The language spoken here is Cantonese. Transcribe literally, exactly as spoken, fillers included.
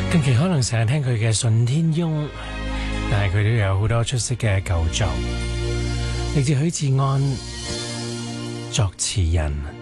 近期可能成日聽佢嘅順天翁，但係佢都有好多出色嘅舊作，嚟自許志安作詞人。